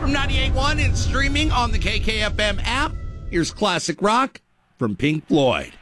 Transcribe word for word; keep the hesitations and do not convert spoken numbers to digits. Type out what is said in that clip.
from ninety-eight point one and streaming on the K K F M app. Here's classic rock from Pink Floyd.